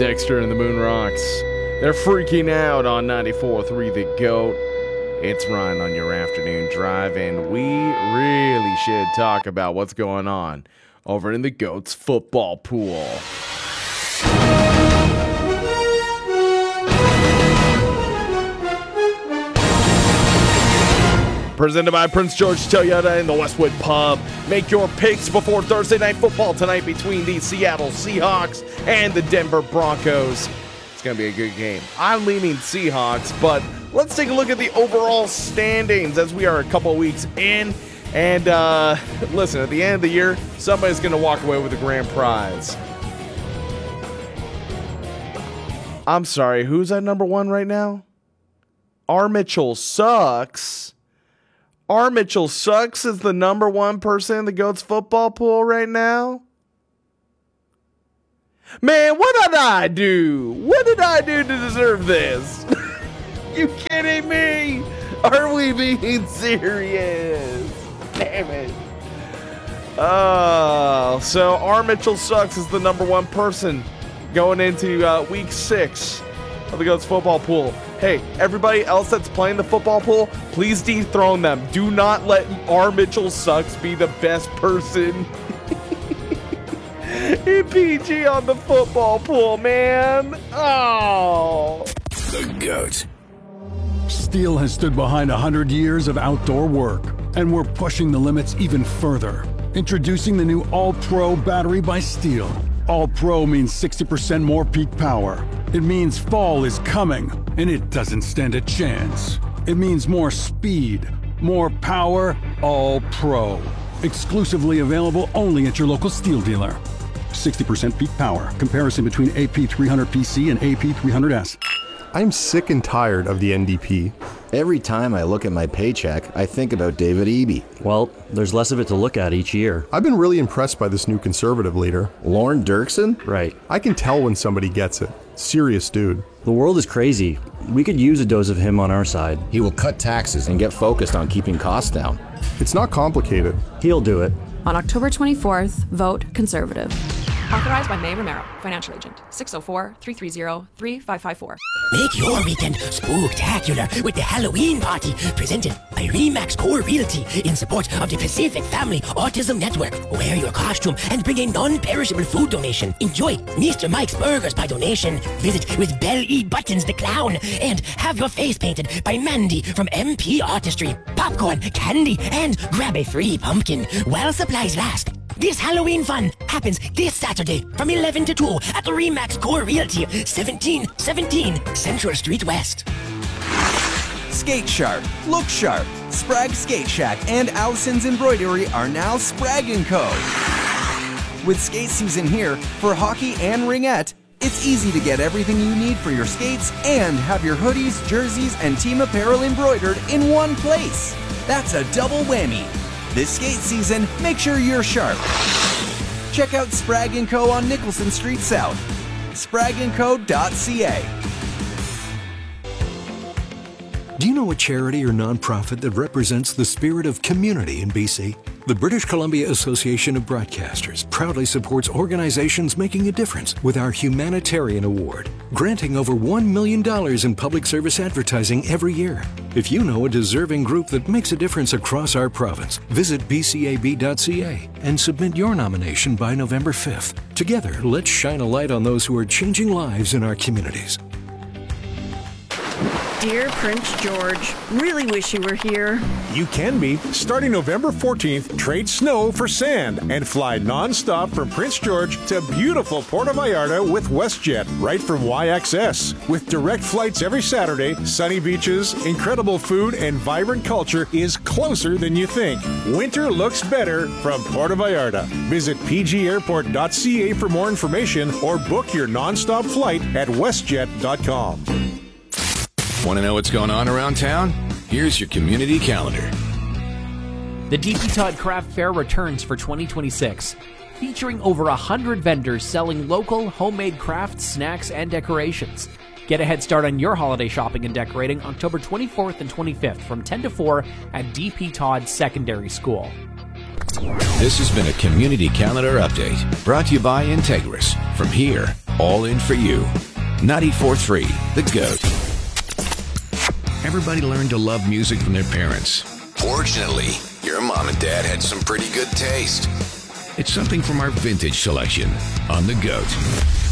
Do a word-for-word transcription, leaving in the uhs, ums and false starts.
Dexter and the Moon Rocks. They're freaking out on ninety-four point three The GOAT. It's Ryan on your afternoon drive, and we really should talk about what's going on over in the GOAT's football pool. Presented by Prince George Toyota and the Westwood Pub. Make your picks before Thursday Night Football tonight between the Seattle Seahawks and the Denver Broncos. It's going to be a good game. I'm leaning Seahawks, but let's take a look at the overall standings as we are a couple weeks in. And uh, listen, at the end of the year, somebody's going to walk away with a grand prize. I'm sorry, who's at number one right now? R. Mitchell sucks. R. Mitchell sucks is the number one person in the GOAT's football pool right now. Man, what did I do? What did I do to deserve this? You kidding me? Are we being serious? Damn it. Oh, so R. Mitchell sucks is the number one person going into uh, week six of the GOAT's football pool. Hey, everybody else that's playing the football pool, please dethrone them. Do not let R. Mitchell sucks be the best person in P G on the football pool, man. Oh. The GOAT. Steel has stood behind one hundred years of outdoor work, and we're pushing the limits even further. Introducing the new All-Pro battery by Steel. All-Pro means sixty percent more peak power. It means fall is coming, and it doesn't stand a chance. It means more speed, more power, All-Pro. Exclusively available only at your local Steel dealer. sixty percent peak power. Comparison between A P three hundred P C and A P three hundred S. I'm sick and tired of the N D P. Every time I look at my paycheck, I think about David Eby. Well, there's less of it to look at each year. I've been really impressed by this new conservative leader. Lorne Dirksen? Right. I can tell when somebody gets it. Serious dude. The world is crazy. We could use a dose of him on our side. He will cut taxes and get focused on keeping costs down. It's not complicated. He'll do it. On October twenty-fourth, vote Conservative. Authorized by May Romero, financial agent. six oh four, three three zero, three five five four. Make your weekend spooktacular with the Halloween party presented by Remax Core Realty in support of the Pacific Family Autism Network. Wear your costume and bring a non-perishable food donation. Enjoy Mister Mike's Burgers by donation. Visit with Belly Buttons the Clown and have your face painted by Mandy from M P Artistry. Popcorn, candy, and grab a free pumpkin while supplies last. This Halloween fun happens this Saturday from eleven to two at the Remax Core Realty, seventeen seventeen Central Street West. Skate sharp, look sharp. Sprag Skate Shack and Allison's Embroidery are now Sprag and Co. With skate season here, for hockey and ringette, it's easy to get everything you need for your skates and have your hoodies, jerseys, and team apparel embroidered in one place. That's a double whammy. This skate season, make sure you're sharp. Check out Sprag and Co. on Nicholson Street South. sprag and co dot c a. Do you know a charity or nonprofit that represents the spirit of community in B C? The British Columbia Association of Broadcasters proudly supports organizations making a difference with our Humanitarian Award, granting over one million dollars in public service advertising every year. If you know a deserving group that makes a difference across our province, visit b c a b dot c a and submit your nomination by November fifth. Together, let's shine a light on those who are changing lives in our communities. Dear Prince George, really wish you were here. You can be. Starting November fourteenth, trade snow for sand and fly non-stop from Prince George to beautiful Puerto Vallarta with WestJet, right from Y X S. With direct flights every Saturday, sunny beaches, incredible food, and vibrant culture is closer than you think. Winter looks better from Puerto Vallarta. Visit p g airport dot c a for more information or book your non-stop flight at westjet dot com. Want to know what's going on around town? Here's your community calendar. The D P Todd Craft Fair returns for twenty twenty-six, featuring over one hundred vendors selling local, homemade crafts, snacks, and decorations. Get a head start on your holiday shopping and decorating October twenty-fourth and twenty-fifth from ten to four at D P Todd Secondary School. This has been a community calendar update brought to you by Integris from here all in for you. ninety-four point three, The Goat. Everybody learned to love music from their parents. Fortunately, your mom and dad had some pretty good taste. It's something from our vintage selection on The Goat.